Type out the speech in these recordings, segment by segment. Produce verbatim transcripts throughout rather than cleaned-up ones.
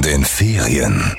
den Ferien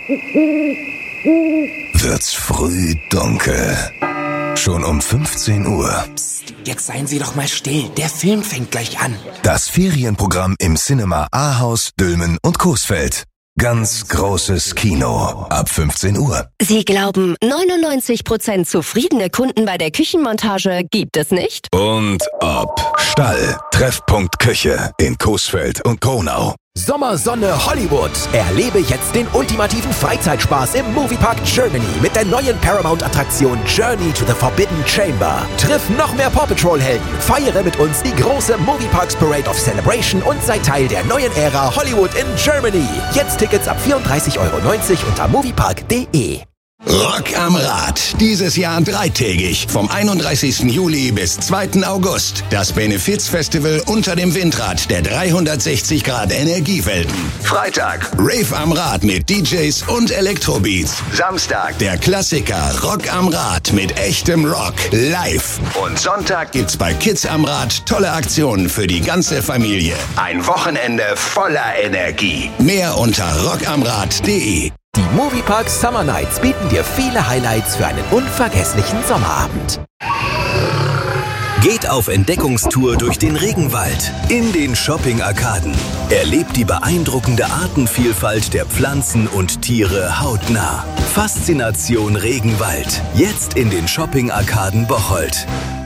wird's früh dunkel. Schon um fünfzehn Uhr. Psst, jetzt seien Sie doch mal still. Der Film fängt gleich an. Das Ferienprogramm im Cinema Ahaus, Dülmen und Coesfeld. Ganz großes Kino ab fünfzehn Uhr. Sie glauben, neunundneunzig Prozent zufriedene Kunden bei der Küchenmontage gibt es nicht? Und ob Stall, Treffpunkt Küche in Coesfeld und Kronau. Sommersonne Hollywood. Erlebe jetzt den ultimativen Freizeitspaß im Moviepark Germany mit der neuen Paramount-Attraktion Journey to the Forbidden Chamber. Triff noch mehr Paw Patrol-Helden, feiere mit uns die große Movieparks Parade of Celebration und sei Teil der neuen Ära Hollywood in Germany. Jetzt Tickets ab vierunddreißig Euro neunzig unter moviepark punkt de. Rock am Rad. Dieses Jahr dreitägig. Vom einunddreißigsten Juli bis zweiten August. Das Benefizfestival unter dem Windrad der dreihundertsechzig Grad Energiewelten. Freitag Rave am Rad mit D Js und Elektrobeats. Samstag der Klassiker Rock am Rad mit echtem Rock live. Und Sonntag gibt's bei Kids am Rad tolle Aktionen für die ganze Familie. Ein Wochenende voller Energie. Mehr unter rockamrad punkt de. Die Moviepark Summer Nights bieten dir viele Highlights für einen unvergesslichen Sommerabend. Geht auf Entdeckungstour durch den Regenwald, in den Shopping-Arkaden. Erlebt die beeindruckende Artenvielfalt der Pflanzen und Tiere hautnah. Faszination Regenwald, jetzt in den Shopping-Arkaden Bocholt.